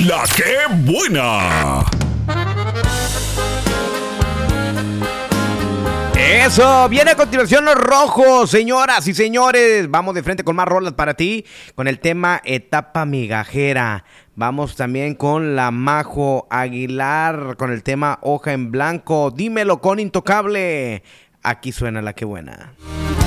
La que buena. Eso, viene a continuación Los Rojos, señoras y señores. Vamos de frente con más rolas para ti, con el tema Etapa Migajera. Vamos también con la Majo Aguilar, con el tema Hoja en Blanco. Dímelo con Intocable. Aquí suena La que buena.